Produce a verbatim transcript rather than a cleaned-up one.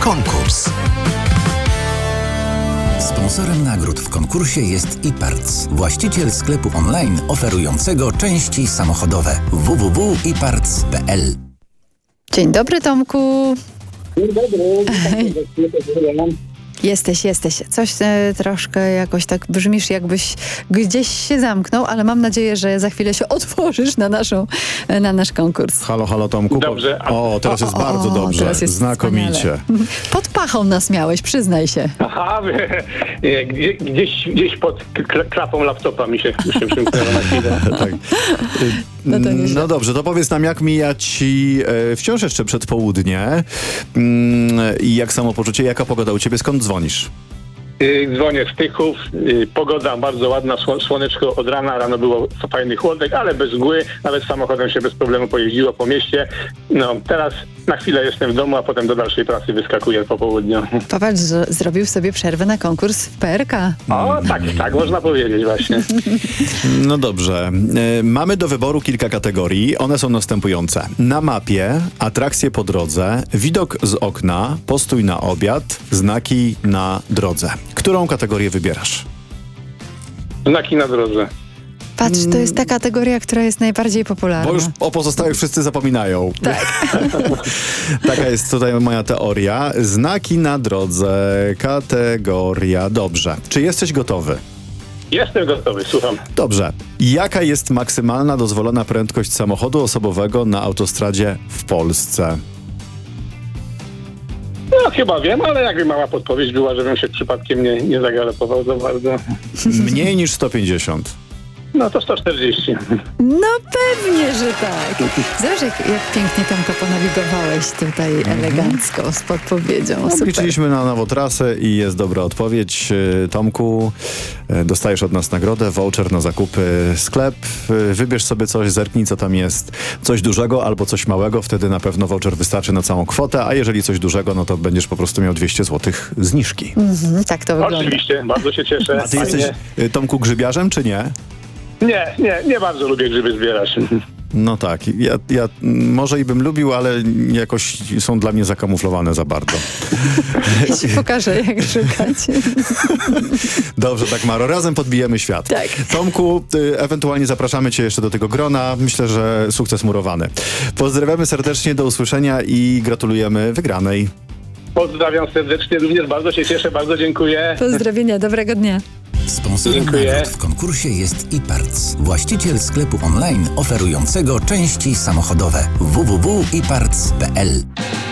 Konkurs. Sponsorem nagród w konkursie jest iParts, właściciel sklepu online oferującego części samochodowe w w w kropka i parts kropka p l. Dzień dobry, Tomku. Dzień dobry. Jesteś, jesteś. Coś e, troszkę jakoś tak brzmisz, jakbyś gdzieś się zamknął, ale mam nadzieję, że za chwilę się otworzysz na, naszą, e, na nasz konkurs. Halo, halo Tomku. Dobrze. O, teraz jest O, o, bardzo o, dobrze. teraz jest Znakomicie. wspaniale. Pod pachą nas miałeś, przyznaj się. Aha, nie, gdzie- gdzieś, gdzieś pod kl- klapą laptopa mi się, mi się przymknęło na chwilę. Tak. No to nieźle. No dobrze, to powiedz nam, jak mija ci e, wciąż jeszcze przedpołudnie mm, i jak samopoczucie, jaka pogoda u ciebie, skąd dzwonisz? Y, Dzwonię z Tychów, y, pogoda bardzo ładna, sło- słoneczko od rana, rano było fajny chłodek, ale bez mgły, nawet samochodem się bez problemu pojeździło po mieście. No, teraz na chwilę jestem w domu, a potem do dalszej pracy wyskakuję po południu. Popatrz, z- zrobił sobie przerwę na konkurs w P R K. O, tak, tak, można powiedzieć właśnie. No dobrze. E, mamy do wyboru kilka kategorii. One są następujące. Na mapie, atrakcje po drodze, widok z okna, postój na obiad, znaki na drodze. Którą kategorię wybierasz? Znaki na drodze. Patrz, to jest ta kategoria, która jest najbardziej popularna. Bo już o pozostałych wszyscy zapominają. Tak. Taka jest tutaj moja teoria. Znaki na drodze, kategoria. Dobrze. Czy jesteś gotowy? Jestem gotowy, słucham. Dobrze. Jaka jest maksymalna dozwolona prędkość samochodu osobowego na autostradzie w Polsce? No chyba wiem, ale jakby mała podpowiedź była, żebym się przypadkiem nie, nie zagalopował za bardzo. Mniej niż sto pięćdziesiąt. No to sto czterdzieści. No pewnie, że tak. Zobacz, jak, jak pięknie Tomka ponawigowałeś tutaj elegancko z podpowiedzią. Super. Obliczyliśmy na nową trasę i jest dobra odpowiedź. E, Tomku, e, dostajesz od nas nagrodę, voucher na zakupy, sklep. E, Wybierz sobie coś, zerknij co tam jest. Coś dużego albo coś małego, wtedy na pewno voucher wystarczy na całą kwotę, a jeżeli coś dużego, no to będziesz po prostu miał dwieście złotych zniżki. Mhm, tak to wygląda. Oczywiście, bardzo się cieszę. A ty Fajnie. jesteś, e, Tomku, grzybiarzem czy nie? Nie, nie, nie bardzo lubię grzyby zbierać. No tak, ja, ja może i bym lubił, ale jakoś są dla mnie zakamuflowane za bardzo. Ja ci pokażę, jak szukać. Dobrze, tak Maro, razem podbijemy świat. Tak. Tomku, y, ewentualnie zapraszamy cię jeszcze do tego grona. Myślę, że sukces murowany. Pozdrawiamy serdecznie, do usłyszenia i gratulujemy wygranej. Pozdrawiam serdecznie, również bardzo się cieszę, bardzo dziękuję. Pozdrowienia, dobrego dnia. Sponsorem Dziękuję. nagród w konkursie jest iParts, właściciel sklepu online oferującego części samochodowe w w w kropka i parts kropka p l.